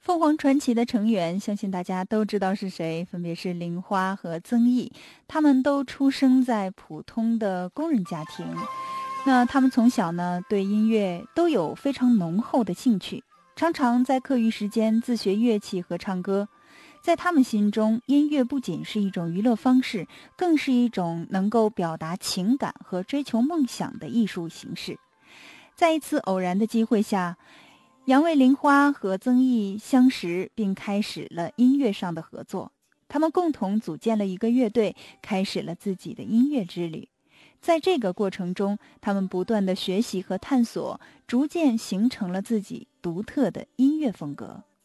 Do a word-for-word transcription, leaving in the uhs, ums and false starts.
凤凰传奇的成员，相信大家都知道是谁，分别是玲花和曾毅。他们都出生在普通的工人家庭。那他们从小呢，对音乐都有非常浓厚的兴趣，常常在课余时间自学乐器和唱歌。在他们心中，音乐不仅是一种娱乐方式，更是一种能够表达情感和追求梦想的艺术形式。在一次偶然的机会下，杨卫玲花和曾毅相识，并开始了音乐上的合作。他们共同组建了一个乐队，开始了自己的音乐之旅。在这个过程中，他们不断的学习和探索，逐渐形成了自己独特的音乐风格。